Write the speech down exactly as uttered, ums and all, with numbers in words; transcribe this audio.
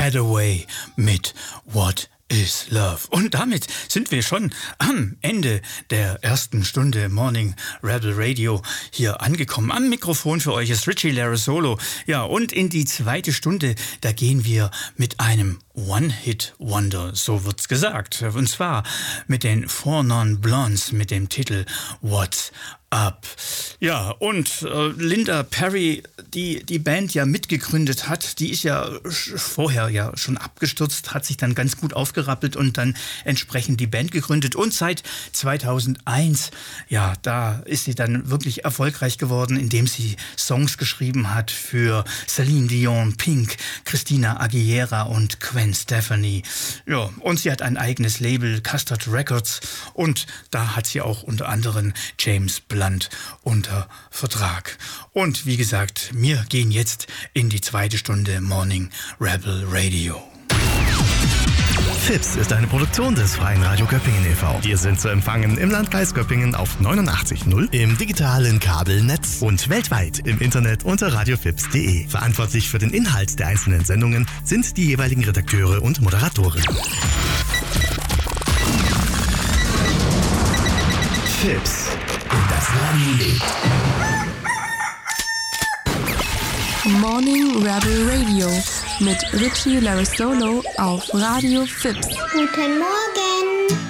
Hathaway mit What is Love. Und damit sind wir schon am Ende der ersten Stunde Morning Rebel Radio hier angekommen. Am Mikrofon für euch ist Richie Larissolo. Ja, und in die zweite Stunde, da gehen wir mit einem One-Hit-Wonder, so wird's gesagt. Und zwar mit den Four Non Blondes mit dem Titel What's Up. Ja, und äh, Linda Perry, die die Band ja mitgegründet hat, die ist ja vorher ja schon abgestürzt, hat sich dann ganz gut aufgerappelt und dann entsprechend die Band gegründet. Und seit zweitausendeins, ja, da ist sie dann wirklich erfolgreich geworden, indem sie Songs geschrieben hat für Celine Dion, Pink, Christina Aguilera und Gwen Stefani. Ja, und sie hat ein eigenes Label, Custard Records, und da hat sie auch unter anderem James Blunt unter Vertrag. Und wie gesagt, wir gehen jetzt in die zweite Stunde Morning Rebel Radio. Fips ist eine Produktion des Freien Radio Göppingen e V. Wir sind zu empfangen im Landkreis Göppingen auf neunundachtzig Komma null, im digitalen Kabelnetz und weltweit im Internet unter radiofips punkt de. Verantwortlich für den Inhalt der einzelnen Sendungen sind die jeweiligen Redakteure und Moderatoren. Fips. Das Radio lebt. Morning Rebel Radio mit Richie Larissolo auf Radio Fips. Guten Morgen.